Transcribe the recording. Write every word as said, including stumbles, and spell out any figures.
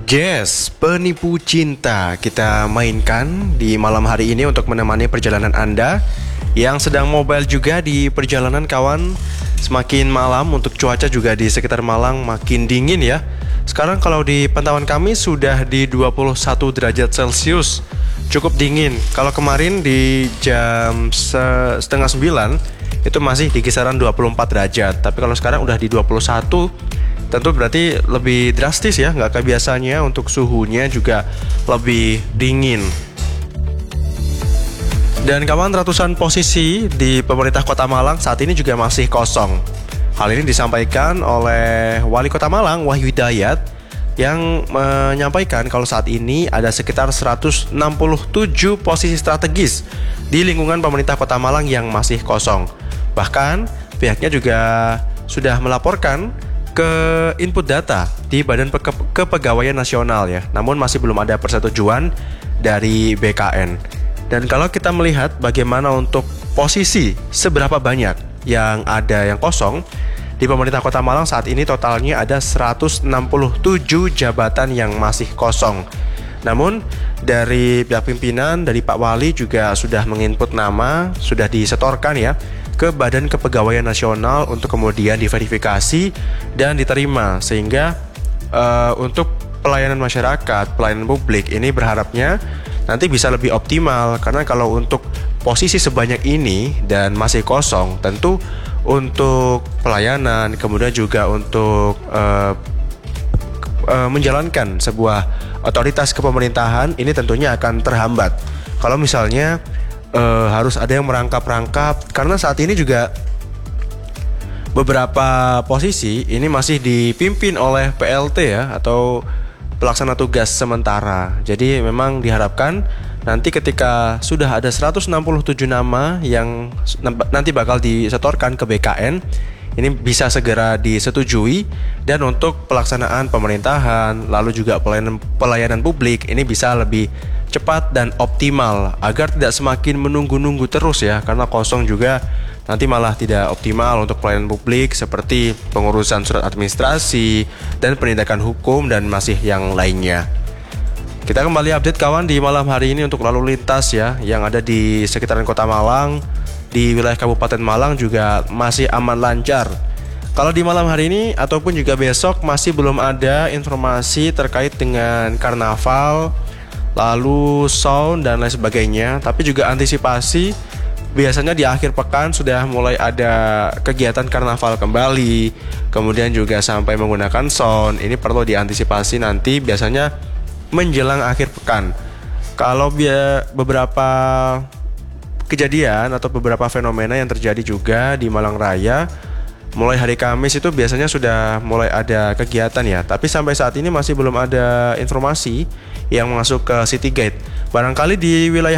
Jazz, penipu cinta kita mainkan di malam hari ini untuk menemani perjalanan Anda yang sedang mobile juga di perjalanan kawan. Semakin malam untuk cuaca juga di sekitar Malang makin dingin ya. Sekarang kalau di pantauan kami sudah di dua puluh satu derajat Celcius. Cukup dingin. Kalau kemarin di jam se- setengah sembilan itu masih di kisaran dua puluh empat derajat. Tapi kalau sekarang udah di dua puluh satu, tentu berarti lebih drastis ya, nggak kayak biasanya. Untuk suhunya juga lebih dingin. Dan kawan, ratusan posisi di pemerintah Kota Malang saat ini juga masih kosong. Hal ini disampaikan oleh Wali Kota Malang, Wahyu Hidayat, yang menyampaikan kalau saat ini ada sekitar seratus enam puluh tujuh posisi strategis di lingkungan pemerintah Kota Malang yang masih kosong. Bahkan pihaknya juga sudah melaporkan ke input data di Badan Pe- Kepegawaian Nasional ya. Namun masih belum ada persetujuan dari B K N. Dan kalau kita melihat bagaimana untuk posisi seberapa banyak yang ada yang kosong di pemerintah Kota Malang saat ini, totalnya ada seratus enam puluh tujuh jabatan yang masih kosong. Namun dari pihak pimpinan, dari Pak Wali juga sudah menginput nama, sudah disetorkan ya ke Badan Kepegawaian Nasional untuk kemudian diverifikasi dan diterima, sehingga uh, untuk pelayanan masyarakat, pelayanan publik ini berharapnya nanti bisa lebih optimal. Karena kalau untuk posisi sebanyak ini dan masih kosong, tentu untuk pelayanan, kemudian juga untuk uh, uh, menjalankan sebuah otoritas kepemerintahan ini tentunya akan terhambat. Kalau misalnya uh, harus ada yang merangkap-rangkap, karena saat ini juga beberapa posisi ini masih dipimpin oleh P L T ya, atau pelaksana tugas sementara. Jadi memang diharapkan nanti ketika sudah ada seratus enam puluh tujuh nama yang nanti bakal disetorkan ke B K N, ini bisa segera disetujui, dan untuk pelaksanaan pemerintahan lalu juga pelayanan pelayanan publik ini bisa lebih cepat dan optimal, agar tidak semakin menunggu-nunggu terus ya, karena kosong juga nanti malah tidak optimal untuk pelayanan publik seperti pengurusan surat administrasi dan penindakan hukum dan masih yang lainnya. Kita kembali update kawan di malam hari ini untuk lalu lintas ya, yang ada di sekitaran Kota Malang, di wilayah Kabupaten Malang juga masih aman lancar. Kalau di malam hari ini ataupun juga besok masih belum ada informasi terkait dengan karnaval, lalu sound dan lain sebagainya. Tapi juga antisipasi, biasanya di akhir pekan sudah mulai ada kegiatan karnaval kembali, kemudian juga sampai menggunakan sound. Ini perlu diantisipasi nanti biasanya menjelang akhir pekan. Kalau biar beberapa kejadian atau beberapa fenomena yang terjadi juga di Malang Raya, mulai hari Kamis itu biasanya sudah mulai ada kegiatan ya. Tapi sampai saat ini masih belum ada informasi yang masuk ke City Gate. Barangkali di wilayah